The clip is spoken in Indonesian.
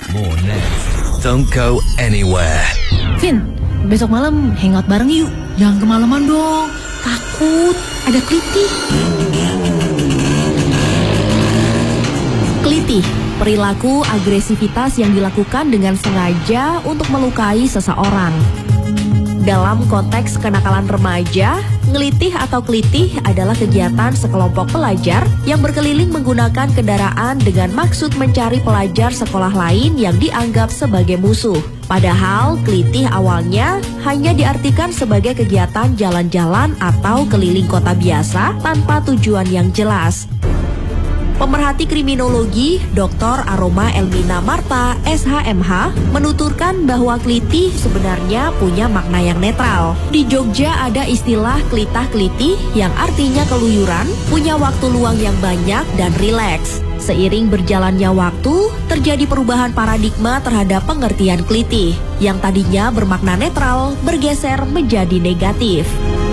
More next. Don't go anywhere. Vin, besok malam hangout bareng yuk. Jangan kemalaman dong, takut ada kelitih. Kelitih, perilaku agresivitas yang dilakukan dengan sengaja untuk melukai seseorang. Dalam konteks kenakalan remaja, ngelitih atau kelitih adalah kegiatan sekelompok pelajar yang berkeliling menggunakan kendaraan dengan maksud mencari pelajar sekolah lain yang dianggap sebagai musuh. Padahal kelitih awalnya hanya diartikan sebagai kegiatan jalan-jalan atau keliling kota biasa tanpa tujuan yang jelas. Pemerhati kriminologi Dr. Aroma Elmina Marta, SHMH, menuturkan bahwa kelitih sebenarnya punya makna yang netral. Di Jogja ada istilah kelitah-kelitih yang artinya keluyuran, punya waktu luang yang banyak dan rileks. Seiring berjalannya waktu, terjadi perubahan paradigma terhadap pengertian kelitih, yang tadinya bermakna netral bergeser menjadi negatif.